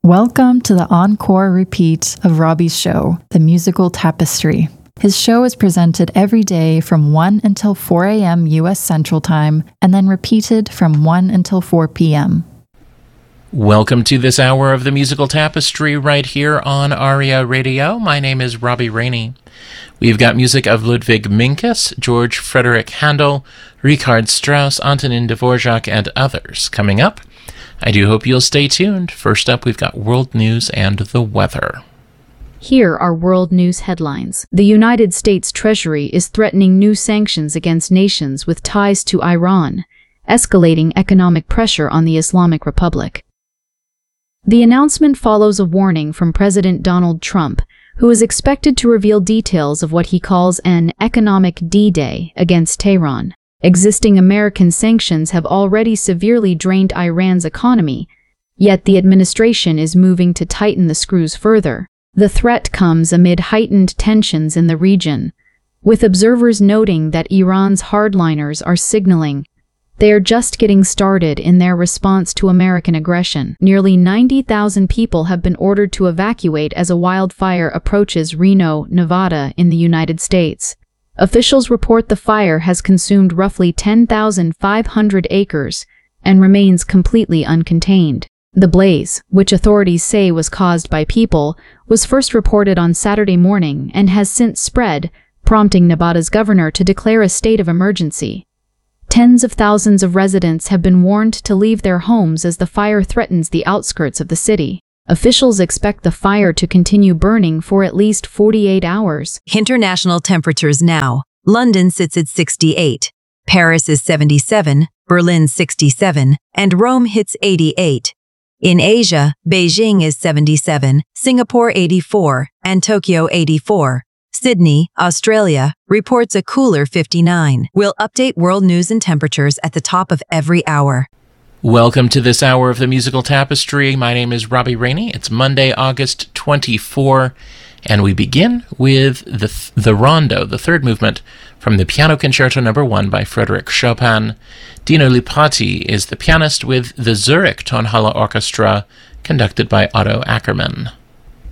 Welcome to the encore repeat of Robbie's show, The Musical Tapestry. His show is presented every day from 1 until 4 a.m. U.S. Central Time, and then repeated from 1 until 4 p.m. Welcome to this hour of The Musical Tapestry right here on ARIA Radio. My name is Robbie Rainey. We've got music of Ludwig Minkus, George Frederick Handel, Richard Strauss, Antonin Dvorak, and others coming up. I do hope you'll stay tuned. First up, we've got world news and the weather. Here are world news headlines. The United States Treasury is threatening new sanctions against nations with ties to Iran, escalating economic pressure on the Islamic Republic. The announcement follows a warning from President Donald Trump, who is expected to reveal details of what he calls an economic D-Day against Tehran. Existing American sanctions have already severely drained Iran's economy, yet the administration is moving to tighten the screws further. The threat comes amid heightened tensions in the region, with observers noting that Iran's hardliners are signaling they are just getting started in their response to American aggression. Nearly 90,000 people have been ordered to evacuate as a wildfire approaches Reno, Nevada, in the United States. Officials report the fire has consumed roughly 10,500 acres and remains completely uncontained. The blaze, which authorities say was caused by people, was first reported on Saturday morning and has since spread, prompting Nevada's governor to declare a state of emergency. Tens of thousands of residents have been warned to leave their homes as the fire threatens the outskirts of the city. Officials expect the fire to continue burning for at least 48 hours. International temperatures now. London sits at 68. Paris is 77, Berlin 67, and Rome hits 88. In Asia, Beijing is 77, Singapore 84, and Tokyo 84. Sydney, Australia, reports a cooler 59. We'll update world news and temperatures at the top of every hour. Welcome to this hour of The Musical Tapestry. My name is Robbie Rainey. It's Monday, August 24, and we begin with the Rondo, the third movement from the Piano Concerto No. 1 by Frédéric Chopin. Dino Lipaty is the pianist with the Zurich Tonhalle Orchestra, conducted by Otto Ackermann.